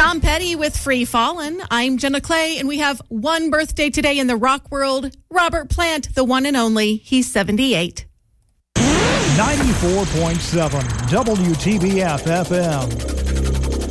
Tom Petty with Free Fallin'. I'm Jenna Clay, and we have one birthday today in the rock world. Robert Plant, the one and only. He's 78. 94.7 WTBF FM.